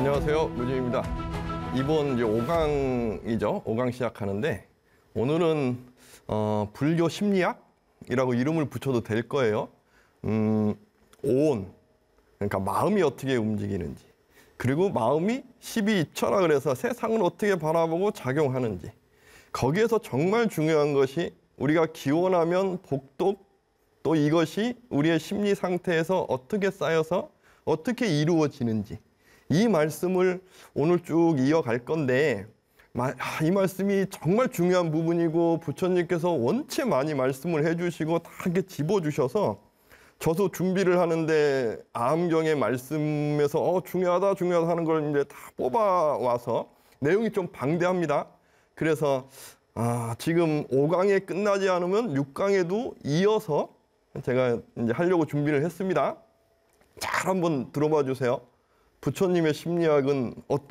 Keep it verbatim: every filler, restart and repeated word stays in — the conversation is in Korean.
안녕하세요, 무진입니다. 이번 이제 오 강이죠. 오 강 시작하는데 오늘은 어, 불교 심리학이라고 이름을 붙여도 될 거예요. 음, 오온, 그러니까 마음이 어떻게 움직이는지, 그리고 마음이 십이이처라 그래서 세상을 어떻게 바라보고 작용하는지, 거기에서 정말 중요한 것이 우리가 기원하면 복독, 또 이것이 우리의 심리 상태에서 어떻게 쌓여서 어떻게 이루어지는지, 이 말씀을 오늘 쭉 이어갈 건데, 이 말씀이 정말 중요한 부분이고 부처님께서 원체 많이 말씀을 해주시고 다 이렇게 집어주셔서 저도 준비를 하는데 암경의 말씀에서 어, 중요하다 중요하다 하는 걸 이제 다 뽑아와서 내용이 좀 방대합니다. 그래서 아, 지금 오 강에 끝나지 않으면 육 강에도 이어서 제가 이제 하려고 준비를 했습니다. 잘 한번 들어봐 주세요. 부처님의 심리학은 어떤